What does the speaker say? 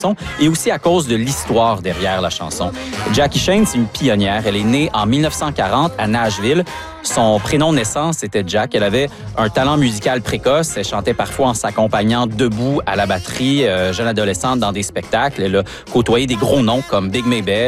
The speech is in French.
et aussi à cause de l'histoire derrière la chanson. Jackie Shane, c'est une pionnière. Elle est née en 1940 à Nashville. Son prénom de naissance était Jack. Elle avait un talent musical précoce. Elle chantait parfois en s'accompagnant debout à la batterie, jeune adolescente dans des spectacles. Elle a côtoyé des gros noms comme Big Maybelle,